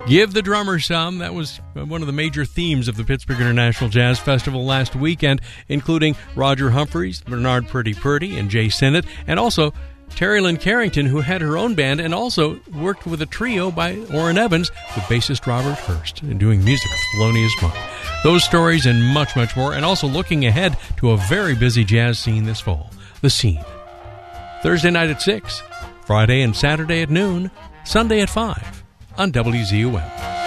Give the drummer some. That was one of the major themes of the Pittsburgh International Jazz Festival last weekend, including Roger Humphreys, Bernard Purdy, and Jay Sinnott, and also Terry Lynn Carrington, who had her own band and also worked with a trio by Orrin Evans with bassist Robert Hurst and doing music with Thelonious Monk. Those stories and much, much more, and also looking ahead to a very busy jazz scene this fall. The Scene. Thursday night at 6, Friday and Saturday at noon, Sunday at 5 on WZUM.